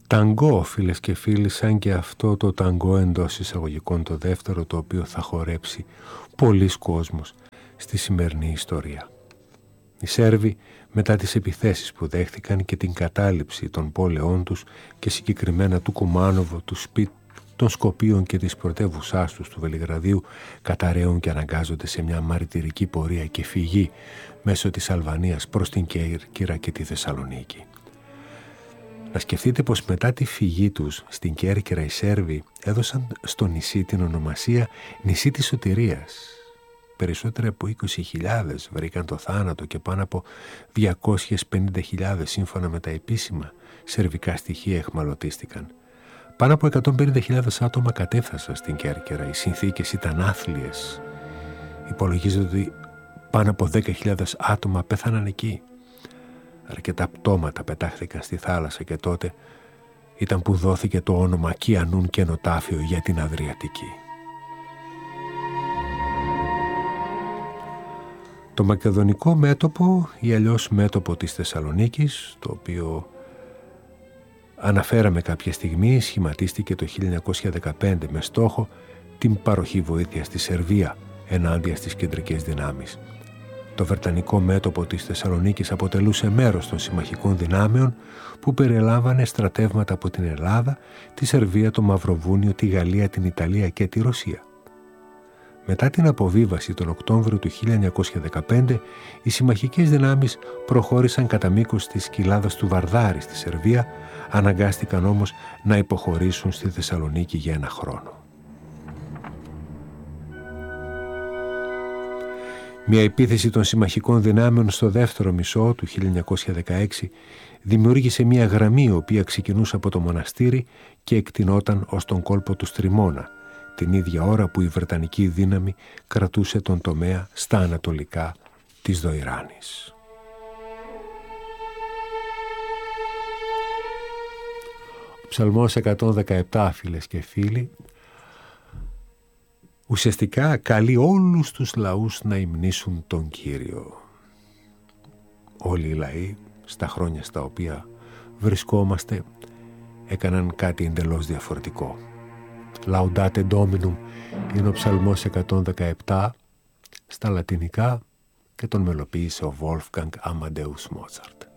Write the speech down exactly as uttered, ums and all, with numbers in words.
Ταγκό, φίλες και φίλοι, σαν και αυτό το ταγκό εντός εισαγωγικών, το δεύτερο, το οποίο θα χορέψει πολλής κόσμος στη σημερινή ιστορία. Οι Σέρβοι, μετά τις επιθέσεις που δέχτηκαν και την κατάληψη των πόλεών τους και συγκεκριμένα του Κουμάνοβο, του Σπίτ, των Σκοπίων και της πρωτεύουσάς τους του Βελιγραδίου, καταραίουν και αναγκάζονται σε μια μαρτυρική πορεία και φυγή μέσω της Αλβανίας προς την Κέρκυρα και τη Θεσσαλονίκη. Να σκεφτείτε πως μετά τη φυγή τους στην Κέρκυρα οι Σέρβοι έδωσαν στο νησί την ονομασία νησί της Σωτηρίας. Περισσότεροι από είκοσι χιλιάδες βρήκαν το θάνατο και πάνω από διακόσιες πενήντα χιλιάδες σύμφωνα με τα επίσημα σερβικά στοιχεία εχμαλωτίστηκαν. Πάνω από εκατόν πενήντα χιλιάδες άτομα κατέφθασαν στην Κέρκυρα. Οι συνθήκες ήταν άθλιες. Υπολογίζεται ότι πάνω από δέκα χιλιάδες άτομα πέθαναν εκεί. Αρκετά πτώματα πετάχθηκαν στη θάλασσα και τότε ήταν που δόθηκε το όνομα Κιανούν κενοτάφιο για την Αδριατική. Το μακεδονικό μέτωπο ή αλλιώς μέτωπο της Θεσσαλονίκης, το οποίο αναφέραμε κάποια στιγμή, σχηματίστηκε το χίλια εννιακόσια δεκαπέντε με στόχο την παροχή βοήθειας στη Σερβία ενάντια στις κεντρικές δυνάμεις. Το βρετανικό μέτωπο της Θεσσαλονίκης αποτελούσε μέρος των συμμαχικών δυνάμεων που περιλάμβανε στρατεύματα από την Ελλάδα, τη Σερβία, το Μαυροβούνιο, τη Γαλλία, την Ιταλία και τη Ρωσία. Μετά την αποβίβαση τον Οκτώβριο του χίλια εννιακόσια δεκαπέντε, οι συμμαχικές δυνάμεις προχώρησαν κατά μήκος της κοιλάδας του Βαρδάρη στη Σερβία, αναγκάστηκαν όμως να υποχωρήσουν στη Θεσσαλονίκη για ένα χρόνο. Μια επίθεση των συμμαχικών δυνάμεων στο δεύτερο μισό του χίλια εννιακόσια δεκαέξι δημιούργησε μια γραμμή η οποία ξεκινούσε από το μοναστήρι και εκτινόταν ως τον κόλπο του Στριμώνα, την ίδια ώρα που η Βρετανική δύναμη κρατούσε τον τομέα στα ανατολικά της Δοϊράνης. Ο Ψαλμός εκατόν δεκαεπτά, φίλες και φίλοι, ουσιαστικά καλεί όλους τους λαούς να υμνήσουν τον Κύριο. Όλοι οι λαοί, στα χρόνια στα οποία βρισκόμαστε, έκαναν κάτι εντελώς διαφορετικό. Laudate Dominum είναι ο Ψαλμός εκατόν δεκαεπτά στα λατινικά και τον μελοποίησε ο Wolfgang Amadeus Mozart.